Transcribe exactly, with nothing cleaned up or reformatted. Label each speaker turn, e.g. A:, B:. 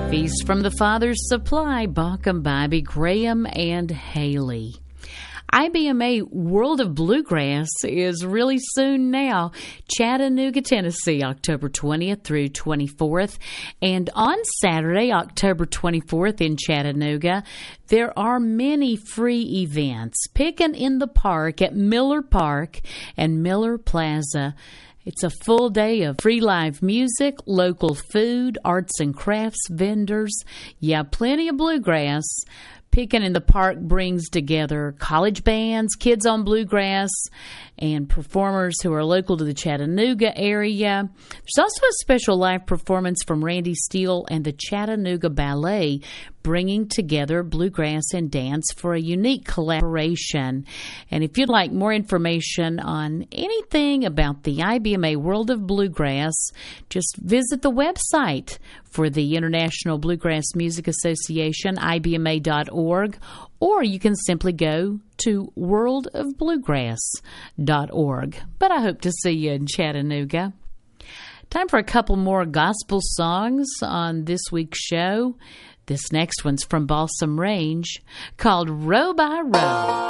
A: Feast from the Father's Supply, Bauckham, Bobby, Graham, and Haley. I B M A World of Bluegrass is really soon now. Chattanooga, Tennessee, October twentieth through twenty-fourth. And on Saturday, October twenty-fourth in Chattanooga, there are many free events. Pickin' in the Park at Miller Park and Miller Plaza. It's a full day of free live music, local food, arts and crafts vendors. Yeah, plenty of bluegrass. Pickin' in the Park brings together college bands, kids on bluegrass, and performers who are local to the Chattanooga area. There's also a special live performance from Randy Steele and the Chattanooga Ballet, bringing together bluegrass and dance for a unique collaboration. And if you'd like more information on anything about the I B M A World of Bluegrass, just visit the website for the International Bluegrass Music Association, I B M A dot org, or you can simply go to world of bluegrass dot org. But I hope to see you in Chattanooga. Time for a couple more gospel songs on this week's show. This next one's from Balsam Range, called Row by Row.